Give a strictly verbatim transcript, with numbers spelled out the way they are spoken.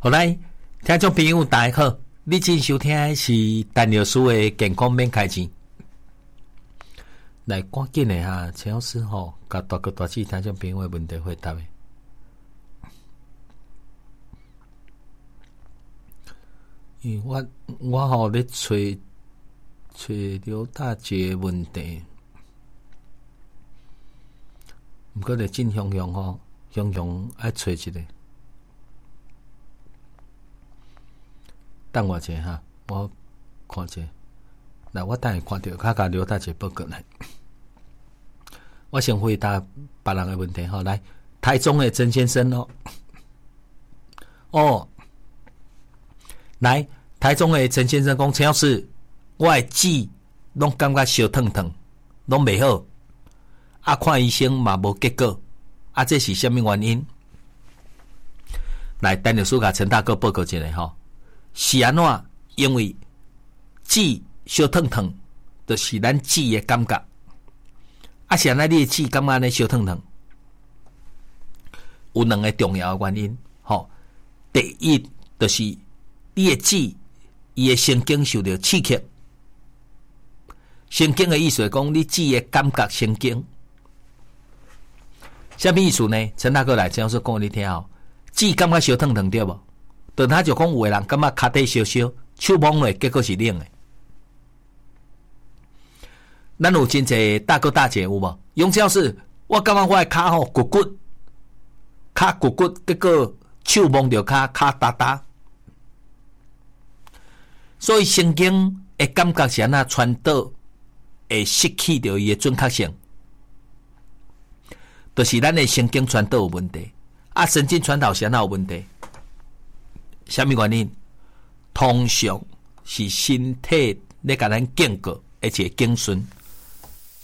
好来，听众朋友大家好，你正收听的是陈老师的健康免开钱。来，赶紧的哈，陈老师吼，甲大哥大姐听众朋友的问题回答的。因为我我吼咧找找刘大姐的问题，毋过咧真雄雄吼，雄雄爱找一个。等我者哈，我看者，来我等下看到，较甲刘大姐报告来。我先回答别人的问题哈，来，台中的曾先生哦，哦，来，台中的曾先生讲，陈老师，我的指拢感觉烧烫烫，拢袂好，啊，看医生嘛无结果，啊，这是什么原因？来，等下输甲陈大哥报告一下吼。是安怎？因为指烧烫烫，就是咱指的感觉。啊，是安怎你的指感觉安尼烧烫烫？有两个重要的原因。吼，第一就是你的指，伊的神经受到刺激。神经的意思是讲，你指的感觉神经。什么意思呢？陈大哥来这样说讲你听哦，指感觉烧烫烫对无？但他就讲有的人感觉脚底烧烧，手摸落结果是冷的。咱有真侪大哥大姐有无？杨教授，我感觉我的脚吼骨骨，脚骨骨，结果手摸着脚，脚哒哒。所以神经的感觉是安那传导，会失去着伊的准确性，就是咱的神经传导有问题，啊，神经传导是安那有问题。什么原因？通常是身体咧甲咱警告，而且警讯，